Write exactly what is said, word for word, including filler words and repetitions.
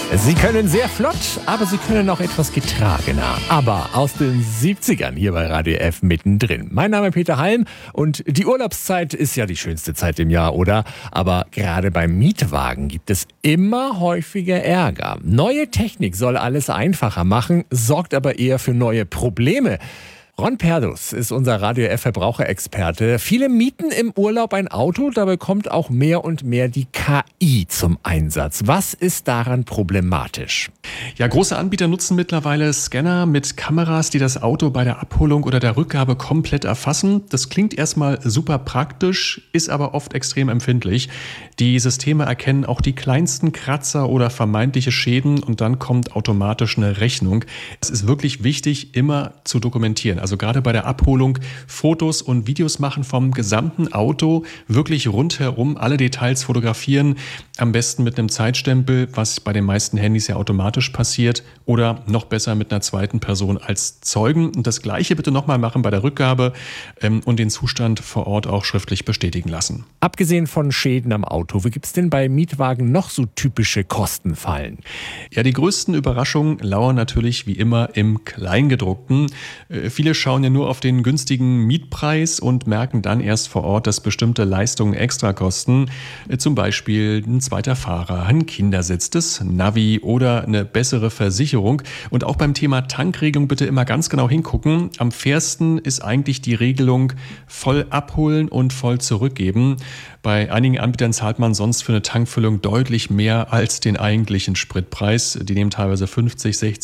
Sie können sehr flott, aber sie können auch etwas getragener. Aber aus den siebzigern hier bei Radio F mittendrin. Mein Name ist Peter Halm und die Urlaubszeit ist ja die schönste Zeit im Jahr, oder? Aber gerade beim Mietwagen gibt es immer häufiger Ärger. Neue Technik soll alles einfacher machen, sorgt aber eher für neue Probleme. Ron Perdus ist unser Radio F-Verbraucherexperte. Viele mieten im Urlaub ein Auto, dabei kommt auch mehr und mehr die K I zum Einsatz. Was ist daran problematisch? Ja, große Anbieter nutzen mittlerweile Scanner mit Kameras, die das Auto bei der Abholung oder der Rückgabe komplett erfassen. Das klingt erstmal super praktisch, ist aber oft extrem empfindlich. Die Systeme erkennen auch die kleinsten Kratzer oder vermeintliche Schäden und dann kommt automatisch eine Rechnung. Es ist wirklich wichtig, immer zu dokumentieren. Also gerade bei der Abholung Fotos und Videos machen vom gesamten Auto, wirklich rundherum alle Details fotografieren, am besten mit einem Zeitstempel, was bei den meisten Handys ja automatisch passiert, oder noch besser mit einer zweiten Person als Zeugen. Und das Gleiche bitte nochmal machen bei der Rückgabe ähm, und den Zustand vor Ort auch schriftlich bestätigen lassen. Abgesehen von Schäden am Auto, wie gibt es denn bei Mietwagen noch so typische Kostenfallen? Ja, die größten Überraschungen lauern natürlich wie immer im Kleingedruckten. Äh, viele schauen ja nur auf den günstigen Mietpreis und merken dann erst vor Ort, dass bestimmte Leistungen extra kosten. Äh, zum Beispiel ein zweiter Fahrer, ein Kindersitz, das Navi oder eine bessere Versicherung. Und auch beim Thema Tankregelung bitte immer ganz genau hingucken. Am fairsten ist eigentlich die Regelung voll abholen und voll zurückgeben. Bei einigen Anbietern zahlt man sonst für eine Tankfüllung deutlich mehr als den eigentlichen Spritpreis. Die nehmen teilweise fünfzig, sechzig